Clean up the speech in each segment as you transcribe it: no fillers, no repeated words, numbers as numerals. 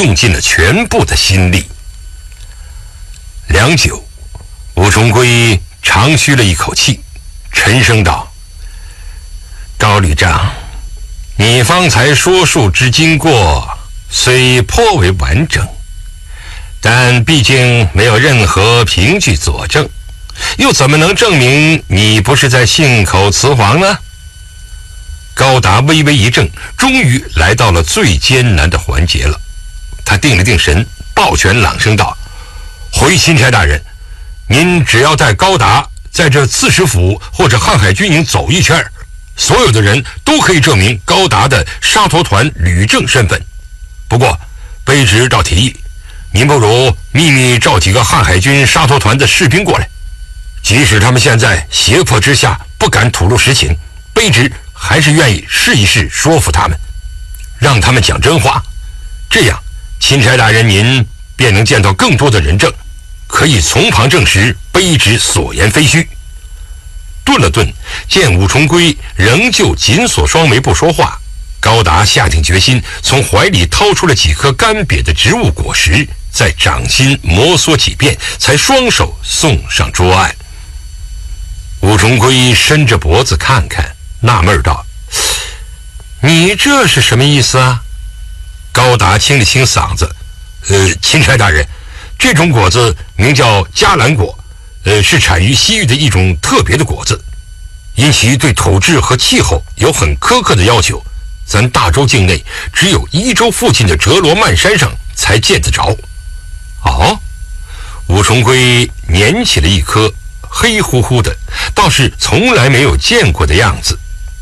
用尽了全部的心力。良久，吴重圭长吁了一口气，沉声道：“高旅长，你方才说述之经过虽颇为完整，但毕竟没有任何凭据佐证，又怎么能证明你不是在信口雌黄呢？”高达微微一怔，终于来到了最艰难的环节了。他定了定神，抱拳朗声道：“回钦差大人，您只要带高达在这刺史府或者瀚海军营走一圈，所有的人都可以证明高达的沙陀团旅正身份。不过卑职倒提议，您不如秘密召几个瀚海军沙陀团的士兵过来，即使他们现在胁迫之下不敢吐露实情，卑职还是愿意试一试说服他们，让他们讲真话。这样钦差大人您便能见到更多的人证，可以从旁证实卑职所言非虚。”顿了顿，见武重圭仍旧紧锁双眉不说话，高达下定决心，从怀里掏出了几颗干瘪的植物果实，在掌心摩挲几遍，才双手送上桌案。武重圭伸着脖子看看，纳闷道：“你这是什么意思啊？”高达清了清嗓子：“钦差大人，这种果子名叫加兰果，是产于西域的一种特别的果子，因其对土质和气候有很苛刻的要求，咱大周境内只有伊州附近的折罗曼山上才见得着。”哦，武重圭捻起了一颗，黑乎乎的，倒是从来没有见过的样子。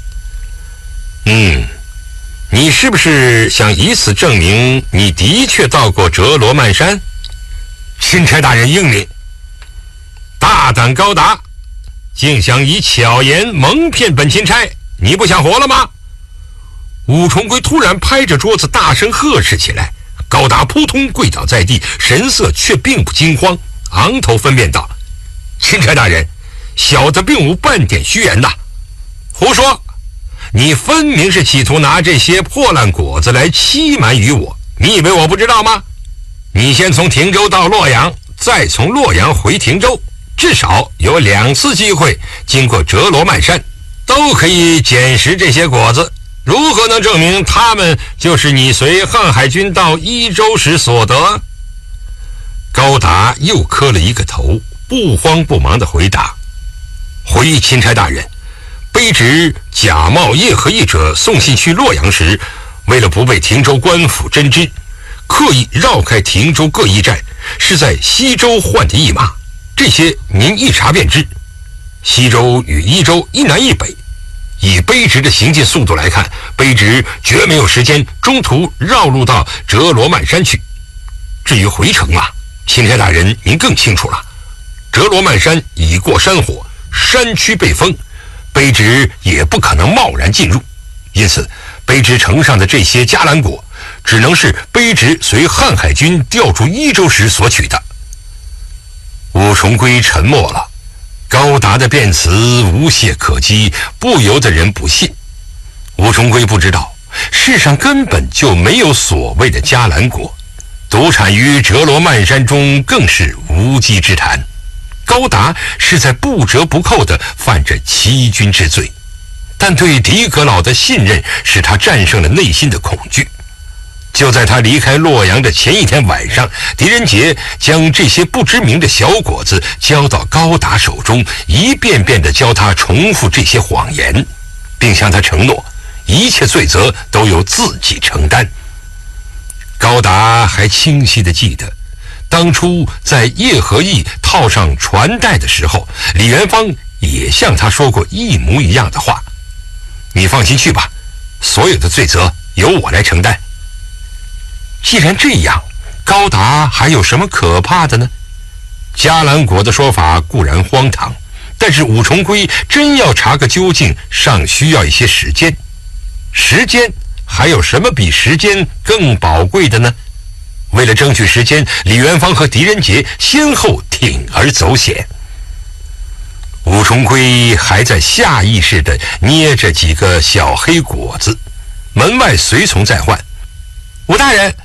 你是不是想以此证明你的确到过折罗曼山？钦差大人英明。大胆高达，竟想以巧言蒙骗本钦差，你不想活了吗？武重圭突然拍着桌子大声呵斥起来，高达扑通跪倒在地，神色却并不惊慌，昂头分辨道：“钦差大人，小的并无半点虚言呐！胡说！你分明是企图拿这些破烂果子来欺瞒于我，你以为我不知道吗？你先从亭州到洛阳，再从洛阳回亭州，至少有2次机会经过折罗曼山，都可以捡拾这些果子，如何能证明他们就是你随瀚海军到伊州时所得？”高达又磕了一个头，不慌不忙地回答：“回钦差大人，卑职假冒叶和义者送信去洛阳时，为了不被亭州官府侦知，刻意绕开亭州各驿站，是在西州换的驿马，这些您一查便知。西州与伊州一南一北，以卑职的行进速度来看，卑职绝没有时间中途绕路到折罗曼山去。至于回程啊，钦差大人您更清楚了，折罗曼山已过山火，山区被封，卑职也不可能贸然进入，因此卑职呈上的这些加兰果，只能是卑职随瀚海军调驻伊州时所取的。”武重圭沉默了，高达的辩词无懈可击，不由得人不信。武重圭不知道，世上根本就没有所谓的加兰果，独产于折罗曼山中更是无稽之谈。高达是在不折不扣地犯着欺君之罪，但对狄阁老的信任使他战胜了内心的恐惧。就在他离开洛阳的前一天晚上，狄仁杰将这些不知名的小果子交到高达手中，一遍遍地教他重复这些谎言，并向他承诺一切罪责都由自己承担。高达还清晰地记得，当初在叶和义套上传带的时候，李元芳也向他说过一模一样的话：“你放心去吧，所有的罪责由我来承担。”既然这样，高达还有什么可怕的呢？加兰果的说法固然荒唐，但是武重圭真要查个究竟，尚需要一些时间。时间还有什么比时间更宝贵的呢？为了争取时间，李元芳和狄仁杰先后铤而走险。武重圭还在下意识地捏着几个小黑果子，门外随从在唤：“武大人，